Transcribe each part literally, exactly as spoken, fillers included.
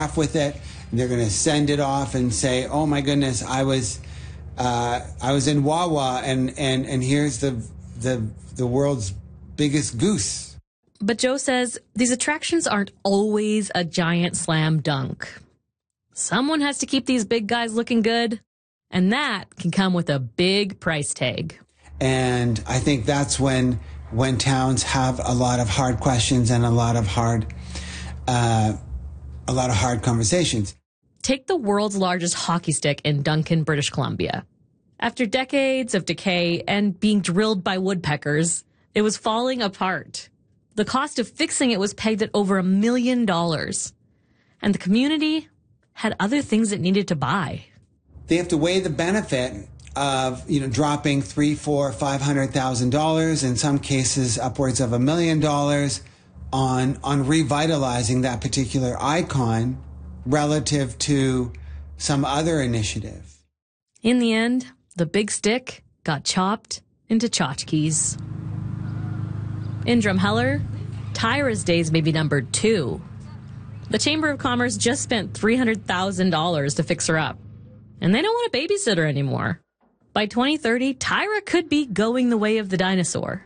with it. They're going to send it off and say, "Oh my goodness, I was, uh, I was in Wawa, and and and here's the the the world's biggest goose." But Joe says these attractions aren't always a giant slam dunk. Someone has to keep these big guys looking good, and that can come with a big price tag. And I think that's when when towns have a lot of hard questions and a lot of hard, uh, a lot of hard conversations. Take the world's largest hockey stick in Duncan, British Columbia. After decades of decay and being drilled by woodpeckers, it was falling apart. The cost of fixing it was pegged at over a million dollars. And the community had other things it needed to buy. They have to weigh the benefit of, you know, dropping three, four, five hundred thousand dollars, in some cases upwards of a million dollars, on on revitalizing that particular icon relative to some other initiative. In the end, the big stick got chopped into tchotchkes. In Drumheller, Tyra's days may be numbered too. The Chamber of Commerce just spent three hundred thousand dollars to fix her up. And they don't want a babysitter anymore. By twenty thirty, Tyra could be going the way of the dinosaur.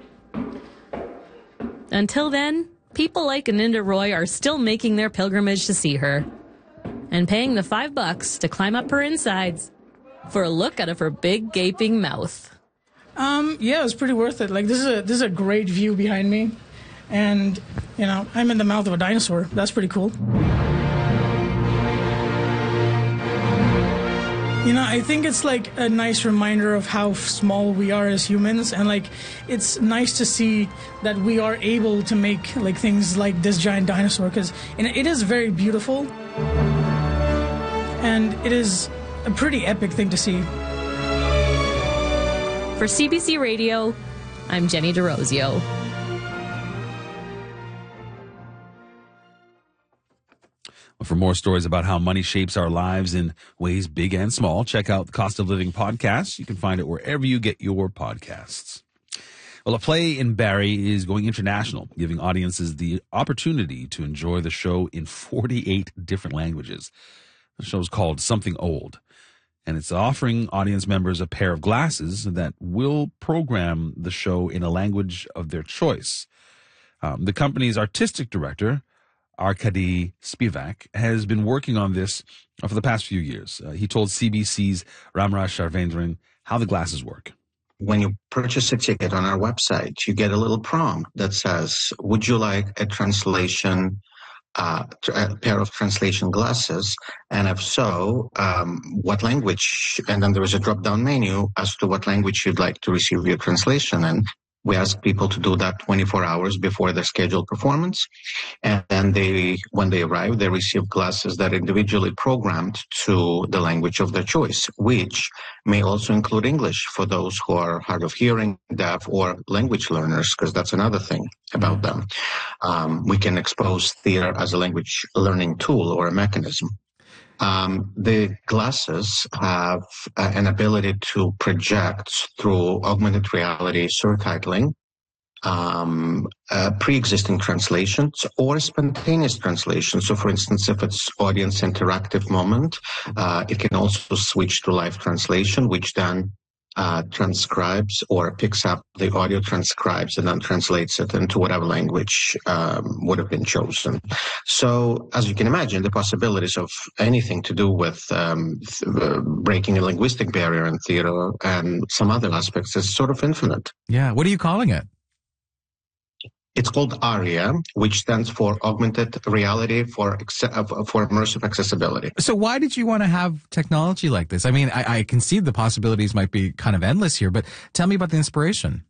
Until then, people like Aninda Roy are still making their pilgrimage to see her and paying the five bucks to climb up her insides for a look out of her big gaping mouth. Um, yeah, it was pretty worth it. Like, this is a this is a great view behind me, and you know, I'm in the mouth of a dinosaur. That's pretty cool. You know, I think it's like a nice reminder of how small we are as humans, and like it's nice to see that we are able to make like things like this giant dinosaur, because it is very beautiful, and it is a pretty epic thing to see. For C B C Radio, I'm Jenny DeRosio. For more stories about how money shapes our lives in ways big and small, check out the Cost of Living podcast. You can find it wherever you get your podcasts. Well, a play in Barrie is going international, giving audiences the opportunity to enjoy the show in forty-eight different languages. The show is called Something Old, and it's offering audience members a pair of glasses that will program the show in a language of their choice. Um, the company's artistic director, Arkady Spivak, has been working on this for the past few years. Uh, he told C B C's Ramraj Sharvendran how the glasses work. When you purchase a ticket on our website, you get a little prompt that says, would you like a translation, uh, a pair of translation glasses? And if so, um, what language? And then there is a drop-down menu as to what language you'd like to receive your translation in. We ask people to do that twenty-four hours before their scheduled performance. And then they, when they arrive, they receive glasses that are individually programmed to the language of their choice, which may also include English for those who are hard of hearing, deaf, or language learners, because that's another thing about them. Um, we can expose theater as a language learning tool or a mechanism. Um, the glasses have uh, an ability to project through augmented reality surtitling, um, uh, pre-existing translations or spontaneous translations. So, for instance, if it's audience interactive moment, uh, it can also switch to live translation, which then uh, transcribes or picks up the audio, transcribes, and then translates it into whatever language um, would have been chosen. So, as you can imagine, the possibilities of anything to do with um, th- uh, breaking a linguistic barrier in theater and some other aspects is sort of infinite. Yeah. What are you calling it? It's called ARIA, which stands for Augmented Reality for for Immersive Accessibility. So why did you want to have technology like this? I mean, I, I can see the possibilities might be kind of endless here, but tell me about the inspiration.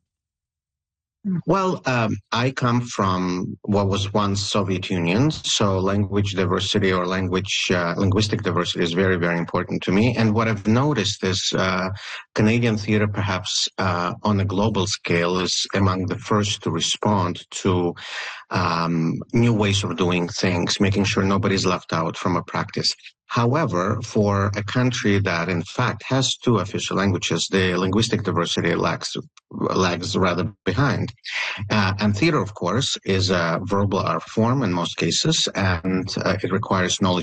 Well, um, I come from what was once Soviet Union, so language diversity or language uh, linguistic diversity is very, very important to me. And what I've noticed is uh, Canadian theater, perhaps uh, on a global scale, is among the first to respond to um, new ways of doing things, making sure nobody's left out from a practice. However, for a country that, in fact, has two official languages, the linguistic diversity lags, lags rather behind. Uh, and theater, of course, is a verbal art form in most cases, and uh, it requires knowledge